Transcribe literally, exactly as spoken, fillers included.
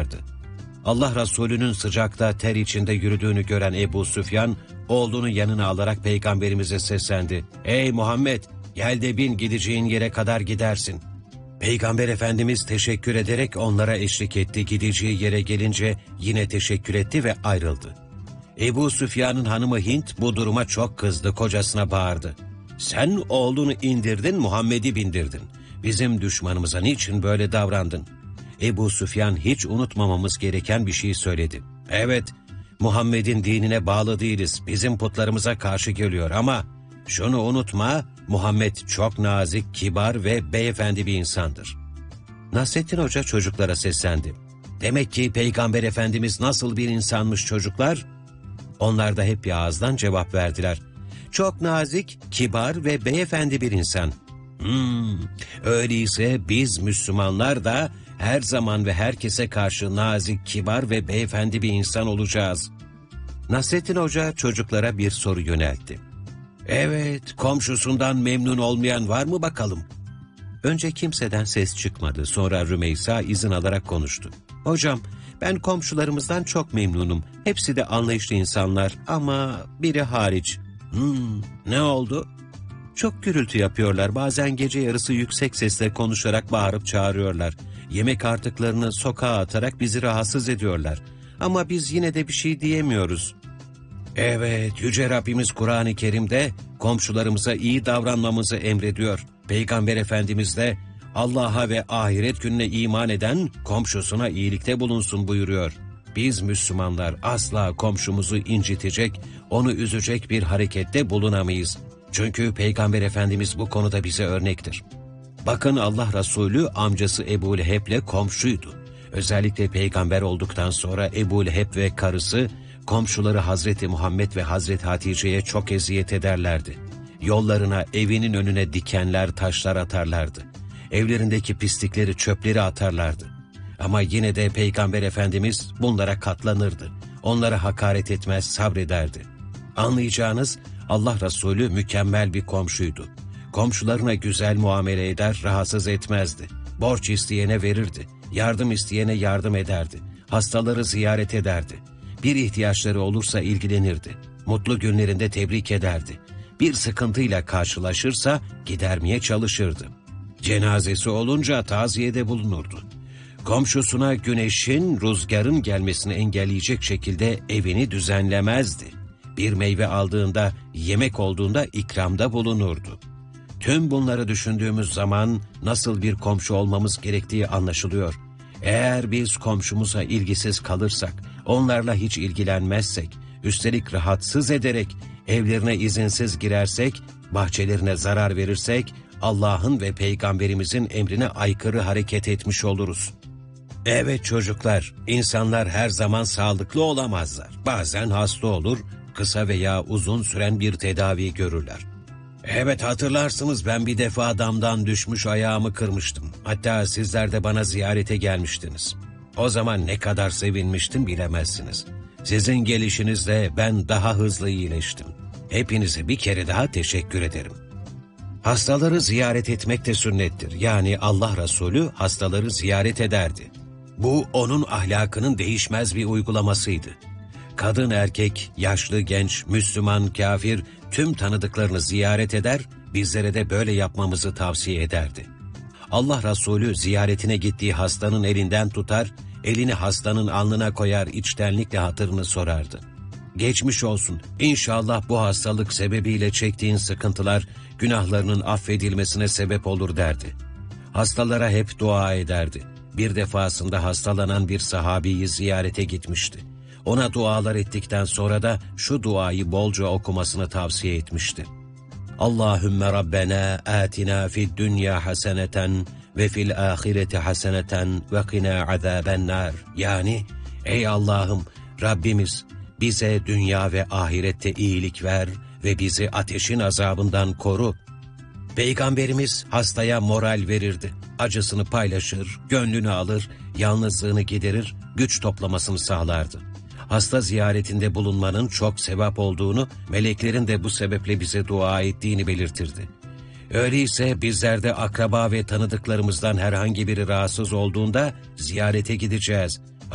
vardı. Allah Resulü'nün sıcakta ter içinde yürüdüğünü gören Ebu Süfyan, oğlunu yanına alarak Peygamberimize seslendi. ''Ey Muhammed, gel de bin, gideceğin yere kadar gidersin.'' Peygamber Efendimiz teşekkür ederek onlara eşlik etti. Gideceği yere gelince yine teşekkür etti ve ayrıldı. Ebu Süfyan'ın hanımı Hint bu duruma çok kızdı, kocasına bağırdı. ''Sen oğlunu indirdin, Muhammed'i bindirdin. Bizim düşmanımıza niçin böyle davrandın?'' Ebu Süfyan hiç unutmamamız gereken bir şey söyledi. ''Evet, Muhammed'in dinine bağlı değiliz, bizim putlarımıza karşı geliyor ama şunu unutma, Muhammed çok nazik, kibar ve beyefendi bir insandır.'' Nasrettin Hoca çocuklara seslendi. ''Demek ki Peygamber Efendimiz nasıl bir insanmış çocuklar?'' Onlar da hep bir ağızdan cevap verdiler. ''Çok nazik, kibar ve beyefendi bir insan.'' Hmm, öyleyse biz Müslümanlar da her zaman ve herkese karşı nazik, kibar ve beyefendi bir insan olacağız. Nasrettin Hoca çocuklara bir soru yöneltti. ''Evet, komşusundan memnun olmayan var mı bakalım?'' Önce kimseden ses çıkmadı. Sonra Rümeysa izin alarak konuştu. ''Hocam, ben komşularımızdan çok memnunum. Hepsi de anlayışlı insanlar ama biri hariç.'' Hmm, ne oldu? ''Çok gürültü yapıyorlar. Bazen gece yarısı yüksek sesle konuşarak bağırıp çağırıyorlar. Yemek artıklarını sokağa atarak bizi rahatsız ediyorlar. Ama biz yine de bir şey diyemiyoruz.'' Evet, Yüce Rabbimiz Kur'an-ı Kerim'de komşularımıza iyi davranmamızı emrediyor. Peygamber Efendimiz de Allah'a ve ahiret gününe iman eden komşusuna iyilikte bulunsun buyuruyor. Biz Müslümanlar asla komşumuzu incitecek, onu üzecek bir harekette bulunamayız. Çünkü Peygamber Efendimiz bu konuda bize örnektir. Bakın, Allah Resulü amcası Ebu Leheb'le komşuydu. Özellikle peygamber olduktan sonra Ebu Leheb ve karısı, komşuları Hazreti Muhammed ve Hazreti Hatice'ye çok eziyet ederlerdi. Yollarına, evinin önüne dikenler, taşlar atarlardı. Evlerindeki pislikleri, çöpleri atarlardı. Ama yine de Peygamber Efendimiz bunlara katlanırdı. Onlara hakaret etmez, sabrederdi. Anlayacağınız, Allah Resulü mükemmel bir komşuydu. Komşularına güzel muamele eder, rahatsız etmezdi. Borç isteyene verirdi. Yardım isteyene yardım ederdi. Hastaları ziyaret ederdi. Bir ihtiyaçları olursa ilgilenirdi. Mutlu günlerinde tebrik ederdi. Bir sıkıntıyla karşılaşırsa gidermeye çalışırdı. Cenazesi olunca taziyede bulunurdu. Komşusuna güneşin, rüzgarın gelmesini engelleyecek şekilde evini düzenlemezdi. Bir meyve aldığında, yemek olduğunda ikramda bulunurdu. Tüm bunları düşündüğümüz zaman nasıl bir komşu olmamız gerektiği anlaşılıyor. Eğer biz komşumuza ilgisiz kalırsak, onlarla hiç ilgilenmezsek, üstelik rahatsız ederek, evlerine izinsiz girersek, bahçelerine zarar verirsek, Allah'ın ve Peygamberimizin emrine aykırı hareket etmiş oluruz. Evet çocuklar, insanlar her zaman sağlıklı olamazlar. Bazen hasta olur, kısa veya uzun süren bir tedavi görürler. Evet, hatırlarsınız, ben bir defa damdan düşmüş ayağımı kırmıştım. Hatta sizler de bana ziyarete gelmiştiniz. O zaman ne kadar sevinmiştim bilemezsiniz. Sizin gelişinizle ben daha hızlı iyileştim. Hepinize bir kere daha teşekkür ederim. Hastaları ziyaret etmek de sünnettir. Yani Allah Resulü hastaları ziyaret ederdi. Bu onun ahlakının değişmez bir uygulamasıydı. Kadın, erkek, yaşlı, genç, Müslüman, kafir, tüm tanıdıklarını ziyaret eder, bizlere de böyle yapmamızı tavsiye ederdi. Allah Resulü ziyaretine gittiği hastanın elinden tutar, elini hastanın alnına koyar, içtenlikle hatırını sorardı. Geçmiş olsun, İnşallah bu hastalık sebebiyle çektiğin sıkıntılar günahlarının affedilmesine sebep olur derdi. Hastalara hep dua ederdi. Bir defasında hastalanan bir sahabiyi ziyarete gitmişti. Ona dualar ettikten sonra da şu duayı bolca okumasını tavsiye etmişti. Allahümme Rabbena atina fid dünya haseneten ve fil ahireti haseneten ve qina azabennar. Yani ey Allah'ım, Rabbimiz bize dünya ve ahirette iyilik ver ve bizi ateşin azabından koru. Peygamberimiz hastaya moral verirdi. Acısını paylaşır, gönlünü alır, yalnızlığını giderir, güç toplamasını sağlardı. Hasta ziyaretinde bulunmanın çok sevap olduğunu, meleklerin de bu sebeple bize dua ettiğini belirtirdi. Öyleyse bizler de akraba ve tanıdıklarımızdan herhangi biri rahatsız olduğunda ziyarete gideceğiz.